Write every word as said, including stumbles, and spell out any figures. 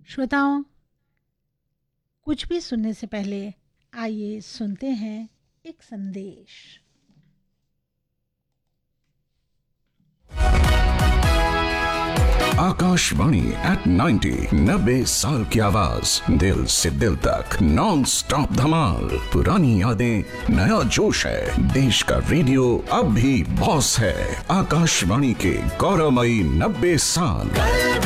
श्रोताओं, कुछ भी सुनने से पहले आइए सुनते हैं एक संदेश। आकाशवाणी एट नाइन्टी, नब्बे साल की आवाज, दिल से दिल तक, नॉन स्टॉप धमाल, पुरानी यादें, नया जोश है, देश का रेडियो अब भी बॉस है। आकाशवाणी के गौरवमयी नब्बे साल।